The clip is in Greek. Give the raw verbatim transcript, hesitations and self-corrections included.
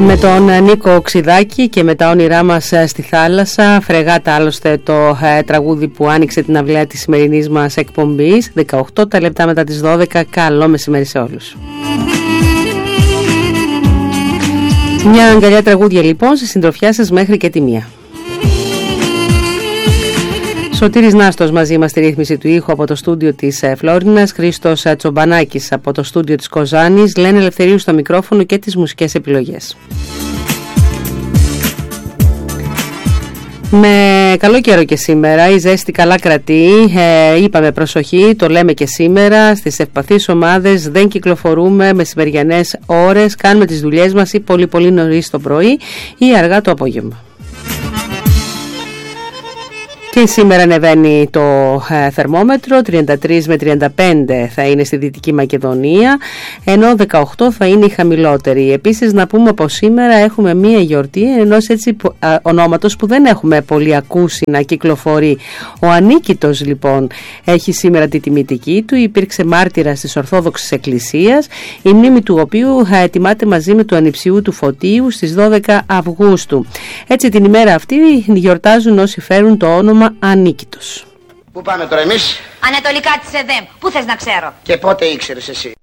Με τον Νίκο Οξυδάκη και με τα όνειρά μας στη θάλασσα. Φρεγάτα άλλωστε το ε, τραγούδι που άνοιξε την αυλαία της σημερινής μας εκπομπής. δεκαοκτώ τα λεπτά μετά τις δώδεκα. Καλό μεσημέρι σε όλους. Μια αγκαλιά τραγούδια λοιπόν στη συντροφιά σας μέχρι και τη μία. Σωτήρης Νάστος μαζί μας στη ρύθμιση του ήχου από το στούντιο της Φλόρινας, Χρήστος Τσομπανάκης από το στούντιο της Κοζάνης, Λένε Ελευθερίου στο μικρόφωνο και τις μουσικές επιλογές. Με καλό καιρό και σήμερα, η ζέστη καλά κρατεί, ε, είπαμε προσοχή, το λέμε και σήμερα, στις ευπαθείς ομάδες δεν κυκλοφορούμε μεσημεριανές ώρες, κάνουμε τις δουλειές μας ή πολύ πολύ νωρίς το πρωί ή αργά το απόγευμα. Και σήμερα ανεβαίνει το ε, θερμόμετρο, τριάντα τρία με τριάντα πέντε θα είναι στη Δυτική Μακεδονία, ενώ δεκαοκτώ θα είναι η χαμηλότερη. Επίσης να πούμε πως σήμερα έχουμε μία γιορτή ενός έτσι α, ονόματος που δεν έχουμε πολύ ακούσει να κυκλοφορεί. Ο Ανίκητος λοιπόν έχει σήμερα τη τιμητική του, υπήρξε μάρτυρας της Ορθόδοξης Εκκλησίας, η μνήμη του οποίου ε, ετοιμάται μαζί με του Ανιψιού του Φωτίου στις δώδεκα Αυγούστου. Έτσι την ημέρα αυτή γιορτάζουν όσοι φέρουν το όνομα Ανίκητος. Πού πάμε τώρα εμείς? Ανατολικά της ΕΔΕΜ. Πού θες να ξέρω? Και πότε ήξερες εσύ?